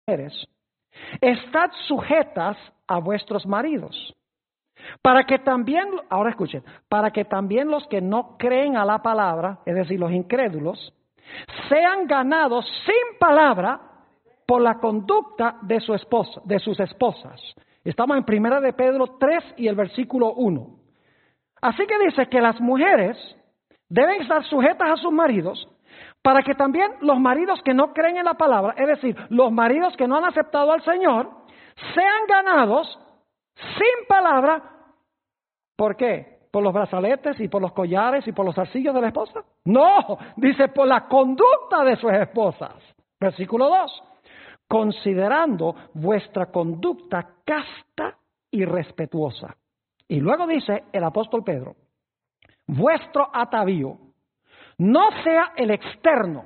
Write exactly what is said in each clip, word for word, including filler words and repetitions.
mujeres, estad sujetas a vuestros maridos, para que también, ahora escuchen, para que también los que no creen a la palabra, es decir, los incrédulos, sean ganados sin palabra por la conducta de su esposa, de sus esposas. Estamos en Primera de Pedro tres y el versículo uno. Así que dice que las mujeres deben estar sujetas a sus maridos, para que también los maridos que no creen en la palabra, es decir, los maridos que no han aceptado al Señor, sean ganados sin palabra. ¿Por qué? ¿Por los brazaletes y por los collares y por los zarcillos de la esposa? No, dice por la conducta de sus esposas. Versículo dos. Considerando vuestra conducta casta y respetuosa. Y luego dice el apóstol Pedro, vuestro atavío no sea el externo,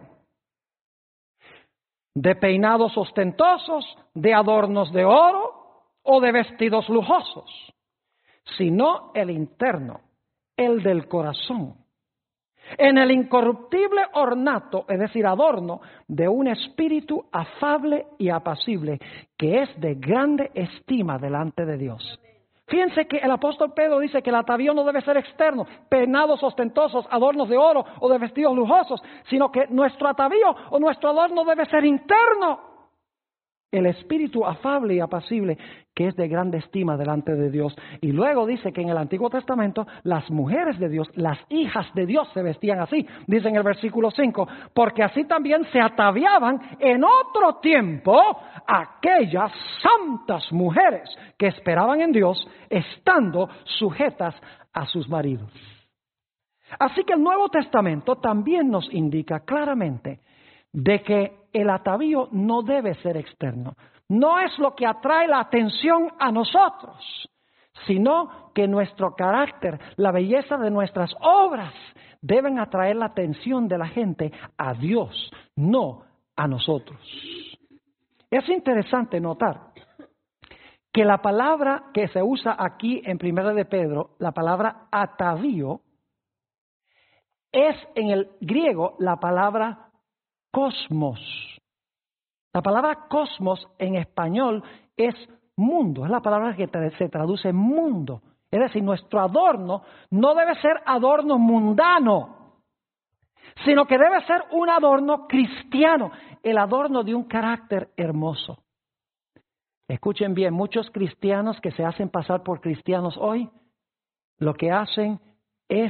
de peinados ostentosos, de adornos de oro o de vestidos lujosos, sino el interno, el del corazón, en el incorruptible ornato, es decir, adorno, de un espíritu afable y apacible, que es de grande estima delante de Dios. Fíjense que el apóstol Pedro dice que el atavío no debe ser externo, peinados ostentosos, adornos de oro o de vestidos lujosos, sino que nuestro atavío o nuestro adorno debe ser interno. El espíritu afable y apacible, que es de grande estima delante de Dios. Y luego dice que en el Antiguo Testamento las mujeres de Dios, las hijas de Dios se vestían así. Dice en el versículo cinco, porque así también se ataviaban en otro tiempo aquellas santas mujeres que esperaban en Dios, estando sujetas a sus maridos. Así que el Nuevo Testamento también nos indica claramente de que el atavío no debe ser externo. No es lo que atrae la atención a nosotros, sino que nuestro carácter, la belleza de nuestras obras, deben atraer la atención de la gente a Dios, no a nosotros. Es interesante notar que la palabra que se usa aquí en Primera de Pedro, la palabra atavío, es en el griego la palabra cosmos. La palabra cosmos en español es mundo, es la palabra que se traduce mundo. Es decir, nuestro adorno no debe ser adorno mundano, sino que debe ser un adorno cristiano, el adorno de un carácter hermoso. Escuchen bien, muchos cristianos que se hacen pasar por cristianos hoy, lo que hacen es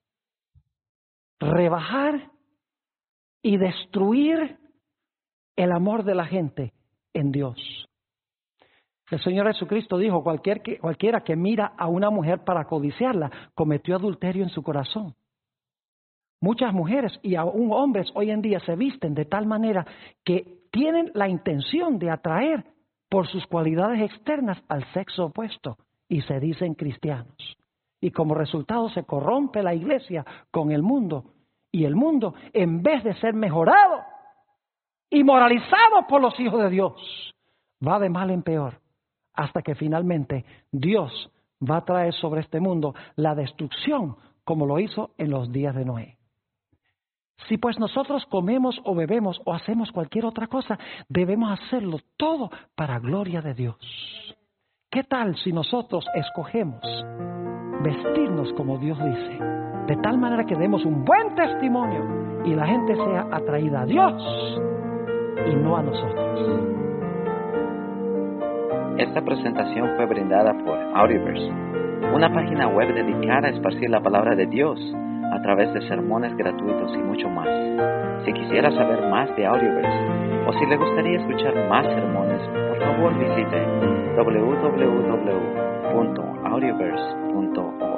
rebajar y destruir el amor de la gente en Dios. El Señor Jesucristo dijo, cualquier que, cualquiera que mira a una mujer para codiciarla, cometió adulterio en su corazón. Muchas mujeres y aún hombres hoy en día se visten de tal manera que tienen la intención de atraer por sus cualidades externas al sexo opuesto y se dicen cristianos. Y como resultado se corrompe la iglesia con el mundo. Y el mundo, en vez de ser mejorado y moralizado por los hijos de Dios, va de mal en peor, hasta que finalmente Dios va a traer sobre este mundo la destrucción, como lo hizo en los días de Noé. Si pues nosotros comemos o bebemos o hacemos cualquier otra cosa, debemos hacerlo todo para gloria de Dios. ¿Qué tal si nosotros escogemos vestirnos como Dios dice? De tal manera que demos un buen testimonio y la gente sea atraída a Dios y no a nosotros. Esta presentación fue brindada por Audioverse, una página web dedicada a esparcir la palabra de Dios a través de sermones gratuitos y mucho más. Si quisiera saber más de Audioverse o si le gustaría escuchar más sermones, por favor visite doble u doble u doble u punto audioverse punto org.